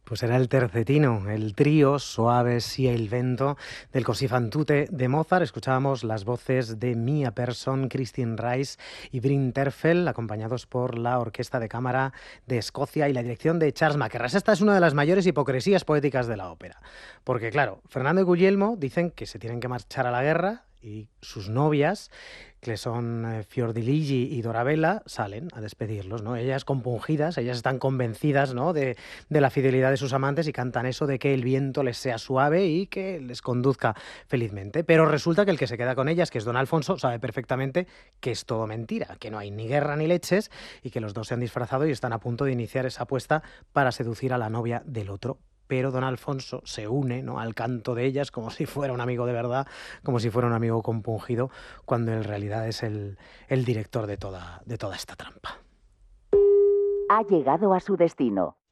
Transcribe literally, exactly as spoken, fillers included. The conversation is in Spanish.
Pues era el tercetino, el trío Soave sia il vento del Così fan tutte de Mozart. Escuchábamos las voces de Mia Persson, Christine Rice y Bryn Terfel, acompañados por la Orquesta de Cámara de Escocia y la dirección de Charles Mackerras. Esta es una de las mayores hipocresías poéticas de la ópera. Porque, claro, Fernando y Guglielmo dicen que se tienen que marchar a la guerra y sus novias, que son eh, Fiordiligi y Dorabella, salen a despedirlos, ¿no? Ellas compungidas, ellas están convencidas, ¿no?, de, de la fidelidad de sus amantes y cantan eso de que el viento les sea suave y que les conduzca felizmente. Pero resulta que el que se queda con ellas, que es don Alfonso, sabe perfectamente que es todo mentira, que no hay ni guerra ni leches y que los dos se han disfrazado y están a punto de iniciar esa apuesta para seducir a la novia del otro. Pero don Alfonso se une, ¿no?, al canto de ellas como si fuera un amigo de verdad, como si fuera un amigo compungido, cuando en realidad es el, el director de toda, de toda esta trampa. Ha llegado a su destino.